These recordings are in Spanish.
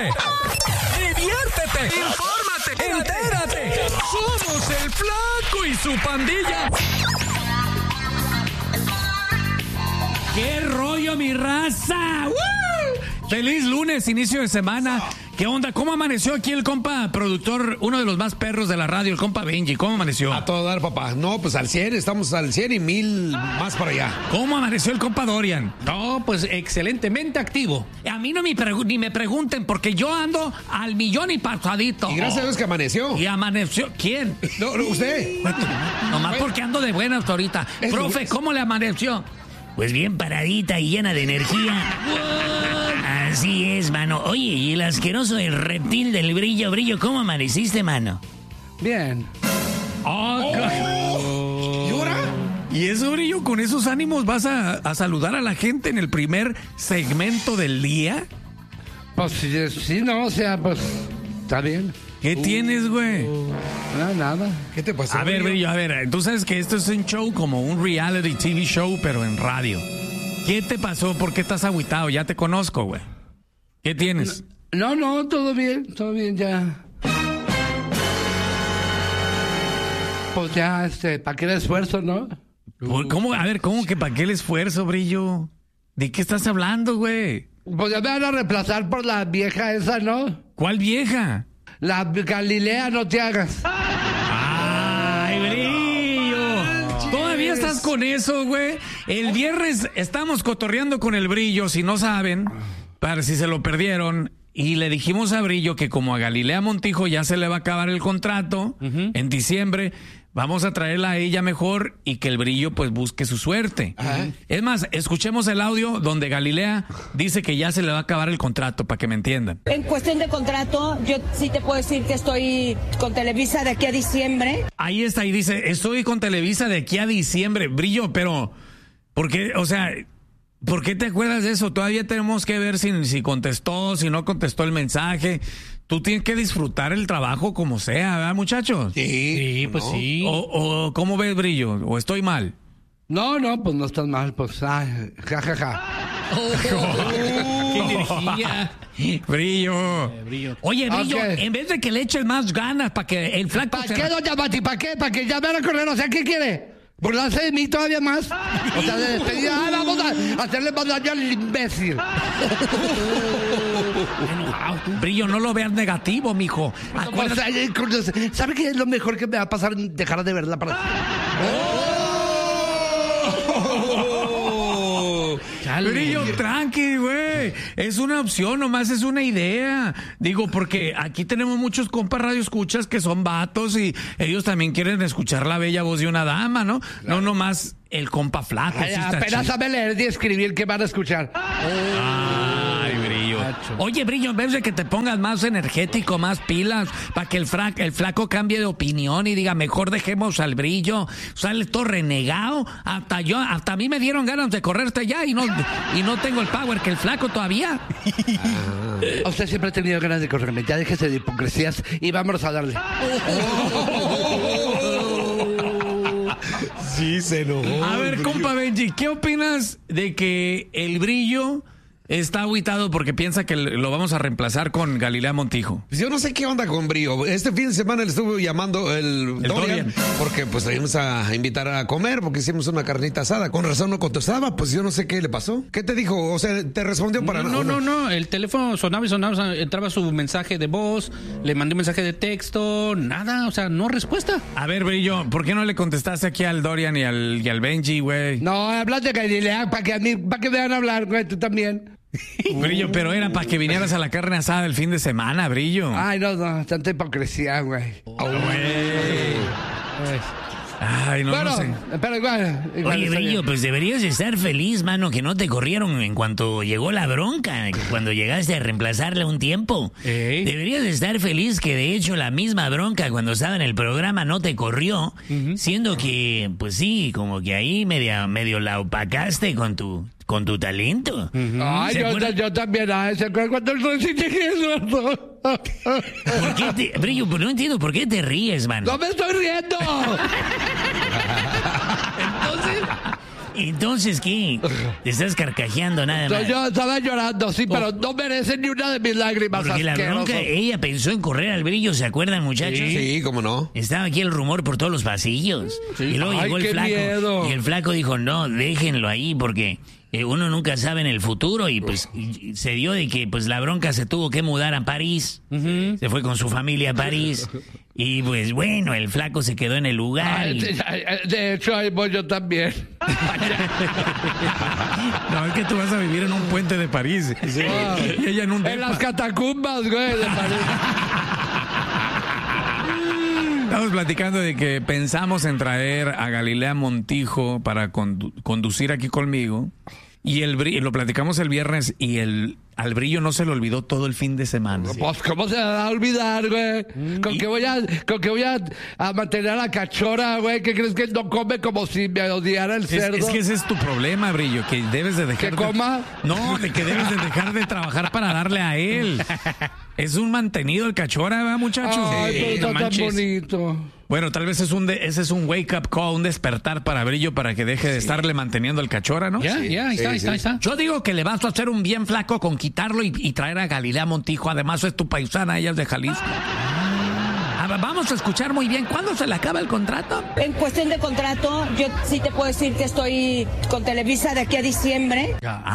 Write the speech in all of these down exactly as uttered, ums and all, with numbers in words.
diviértete, infórmate, entérate. Somos el Flaco y su pandilla. ¡Qué rollo, mi raza! ¡Woo! Feliz lunes, inicio de semana. ¿Qué onda? ¿Cómo amaneció aquí el compa productor, uno de los más perros de la radio, el compa Benji? ¿Cómo amaneció? A todo dar, papá. No, pues al cien, estamos al cien y mil más para allá. ¿Cómo amaneció el compa Dorian? No, pues excelentemente activo. A mí no me pregu- ni me pregunten, porque yo ando al millón y pasadito. Y gracias a Dios que amaneció. ¿Y amaneció? ¿Quién? No, no, usted. Nomás porque ando de buenas ahorita. Es Profe, ¿cómo le amaneció? Pues bien paradita y llena de energía. Así es, mano. Oye, y el asqueroso, el reptil del brillo, brillo, ¿cómo amaneciste, mano? Bien. Oh, ¿Y ahora? Y eso, Brillo, con esos ánimos vas a, a saludar a la gente en el primer segmento del día. Pues sí, sí, no, o sea, pues está bien. ¿Qué tienes, güey? No, nada. ¿Qué te pasó? A ver, Brillo, a ver, tú sabes que esto es un show como un reality T V show, pero en radio. ¿Qué te pasó? ¿Por qué estás agüitado? Ya te conozco, güey. ¿Qué tienes? No, no, todo bien, todo bien ya. Pues ya, este, ¿para qué el esfuerzo, no? ¿Por- ¿Cómo? A ver, ¿cómo que para qué el esfuerzo, Brillo? ¿De qué estás hablando, güey? Pues ya me van a reemplazar por la vieja esa, ¿no? ¿Cuál vieja? La Galilea, no te hagas. ¡Ay, Brillo! ¿Todavía estás con eso, güey? El viernes estamos cotorreando con el Brillo, si no saben, para si se lo perdieron, y le dijimos a Brillo que como a Galilea Montijo ya se le va a acabar el contrato uh-huh. en diciembre, vamos a traerla a ella mejor y que el Brillo pues busque su suerte. Uh-huh. Es más, escuchemos el audio donde Galilea dice que ya se le va a acabar el contrato, para que me entiendan. En cuestión de contrato, yo sí te puedo decir que estoy con Televisa de aquí a diciembre. Ahí está, y dice, estoy con Televisa de aquí a diciembre. Brillo, pero, ¿por qué? O sea, ¿por qué te acuerdas de eso? Todavía tenemos que ver si, si contestó, si no contestó el mensaje. Tú tienes que disfrutar el trabajo como sea, ¿verdad, muchachos? Sí, Sí, pues no. sí. O, o, ¿cómo ves, Brillo? ¿O estoy mal? No, no, pues no estás mal, pues, ay, ja, ja, ja. ¡Qué energía! Brillo. Eh, Brillo. Oye, Brillo, Ok. en vez de que le eches más ganas para que el flaco ¿Para se... qué, doña Mati? ¿Para qué? ¿Para que ya me van a correr? O sea, ¿qué quiere? ¿Burlarse de mí todavía más? O sea, de despedida. Ah, vamos a hacerle más daño al imbécil. Brillo, no lo veas negativo, mijo. Pues, Acuérdate... ay, ¿sabe qué es lo mejor que me va a pasar? Dejar de verla para... Brillo, tranqui, güey. Es una opción, nomás es una idea. Digo, porque aquí tenemos muchos compas radioescuchas que son vatos y ellos también quieren escuchar la bella voz de una dama, ¿no? Claro. No nomás el compa flaco. Ay, sí está apenas chido. sabe leer y escribir, ¿qué van a escuchar? Ay, Brillo. Oye, Brillo, en vez de que te pongas más energético, más pilas, para que el, fra- el flaco cambie de opinión y diga, mejor dejemos al Brillo, sale todo renegado, hasta yo, hasta a mí me dieron ganas de correrte ya y no, y no tengo el power que el flaco todavía. Ah. Usted siempre ha tenido ganas de correrme, ya déjese de hipocresías y vámonos a darle. Sí, se enojó. A ver, compa Benji, ¿qué opinas de que el Brillo está agüitado porque piensa que lo vamos a reemplazar con Galilea Montijo? Pues yo no sé qué onda con Brillo. Este fin de semana le estuve llamando el, El Dorian, Dorian. porque pues le íbamos a invitar a comer porque hicimos una carnita asada. Con razón no contestaba, pues yo no sé qué le pasó. ¿Qué te dijo? O sea, ¿te respondió para No, no, no, el teléfono sonaba y sonaba, entraba su mensaje de voz, le mandé un mensaje de texto, nada, o sea, no respuesta. A ver, Brillo, ¿por qué no le contestaste aquí al Dorian y al, y al Benji, güey? No, hablas de Galilea para que a mí, para que me van a hablar, güey, tú también. Brillo, pero era para que vinieras a la carne asada el fin de semana, Brillo. Ay, no, no, tanta hipocresía, güey. Oh, güey. Ay, no, bueno, no sé. pero igual, igual Oye, está Brillo, bien. pues deberías estar feliz, mano, que no te corrieron en cuanto llegó la bronca, cuando llegaste a reemplazarle un tiempo. Ey. Deberías estar feliz que de hecho la misma bronca cuando estaba en el programa no te corrió, uh-huh. siendo que, pues sí, como que ahí medio, medio la opacaste con tu... con tu talento. Uh-huh. Ay, yo, yo, yo también, ay, ¿se acuerdan cuando no sí llegué sordo? ¿Por qué te, Brillo, no entiendo por qué te ríes, mano? ¡No me estoy riendo! Entonces, Entonces, ¿qué? ¿Te estás carcajeando nada más? No, yo estaba llorando, sí, pero no merece ni una de mis lágrimas. Porque la asqueroso. bronca, ella pensó en correr al brillo, ¿se acuerdan, muchachos? Sí, sí, cómo no. Estaba aquí el rumor por todos los pasillos. Sí. Y luego Ay, llegó el qué flaco. miedo. Y el flaco dijo, no, déjenlo ahí porque eh, uno nunca sabe en el futuro. Y pues y se dio de que pues la bronca se tuvo que mudar a París. Uh-huh. Se fue con su familia a París. Y pues bueno, el flaco se quedó en el lugar. Ay, y... de, de hecho, ahí voy yo también. No, es que tú vas a vivir en un puente de París. Sí. Ah, Y ella en un en depa. las catacumbas, güey, de París. Estamos platicando de que pensamos en traer a Galilea Montijo para condu- conducir aquí conmigo. Y el brillo, lo platicamos el viernes y el al brillo no se le olvidó todo el fin de semana. Sí. Pues, ¿cómo se va a olvidar, güey? ¿Con, y... qué voy a, ¿Con qué voy a, a mantener a la cachora, güey? ¿Qué crees que no come como si me odiara el Es, cerdo? es que ese es tu problema, Brillo, que debes de dejar ¿Que de... coma? No, de que debes de dejar de trabajar para darle a él. Es un mantenido el cachora, ¿verdad, muchachos? Ay, Sí, pero está no tan manches. bonito. Bueno, tal vez es un de, ese es un wake up call, un despertar para Brillo para que deje de estarle manteniendo el cachora, ¿no? Ya, ya, ahí está, ahí está, ahí está. Yo digo que le vas a hacer un bien flaco con quitarlo y, y traer a Galilea Montijo. Además, es tu paisana, ella es de Jalisco. A ver, vamos a escuchar muy bien. ¿Cuándo se le acaba el contrato? En cuestión de contrato, yo sí te puedo decir que estoy con Televisa de aquí a diciembre. Ah,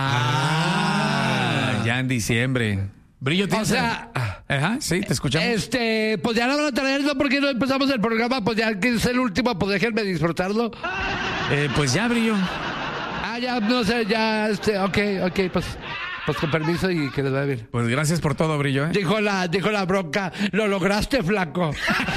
ah ya en diciembre. Brillo, ¿tienes? O sea... Ajá, sí, te escuchamos. Este, pues ya no van a traerlo porque no empezamos el programa, pues ya que es el último, pues déjenme disfrutarlo. Eh, pues ya, Brillo. Ah, ya, no sé, ya, este, ok, ok, pues, pues con permiso y que les vaya bien. Pues gracias por todo, Brillo, ¿eh? Dijo la, dijo la bronca, lo lograste, flaco.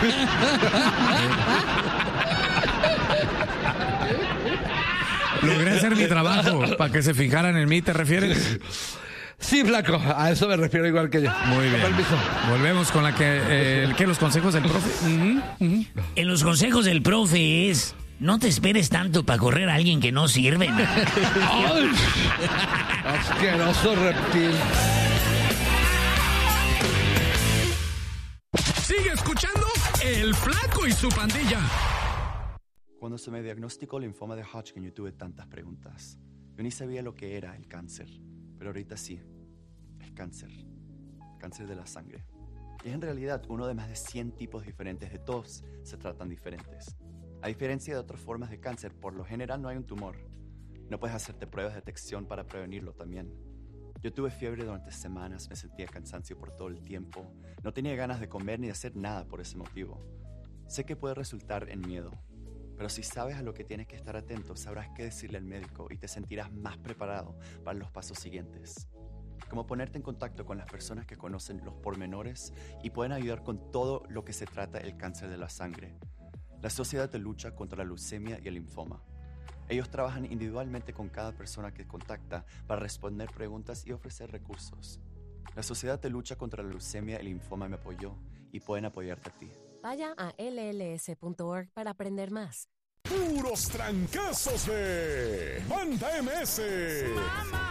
Logré hacer mi trabajo para que se fijaran en mí, ¿te refieres? Sí, flaco, a eso me refiero igual que yo. Muy bien. Con permiso. Volvemos con la que, eh, ¿qué? Los consejos del profe. Uh-huh, uh-huh. En los consejos del profe es, no te esperes tanto para correr a alguien que no sirve. ¡Ay! Asqueroso reptil. Sigue escuchando El Flaco y su pandilla. Cuando se me diagnosticó linfoma de Hodgkin, yo tuve tantas preguntas. Yo ni sabía lo que era el cáncer, pero ahorita sí. Es cáncer. Cáncer de la sangre. Y es en realidad uno de más de cien tipos diferentes. De todos se tratan diferentes. A diferencia de otras formas de cáncer, por lo general no hay un tumor. No puedes hacerte pruebas de detección para prevenirlo también. Yo tuve fiebre durante semanas, me sentía cansancio por todo el tiempo. No tenía ganas de comer ni de hacer nada por ese motivo. Sé que puede resultar en miedo. Pero si sabes a lo que tienes que estar atento, sabrás qué decirle al médico y te sentirás más preparado para los pasos siguientes. Como ponerte en contacto con las personas que conocen los pormenores y pueden ayudar con todo lo que se trata el cáncer de la sangre. La Sociedad de Lucha contra la Leucemia y el Linfoma. Ellos trabajan individualmente con cada persona que contacta para responder preguntas y ofrecer recursos. La Sociedad de Lucha contra la Leucemia y el Linfoma me apoyó y pueden apoyarte a ti. Vaya a L L S punto org para aprender más. Puros trancazos de Banda M S.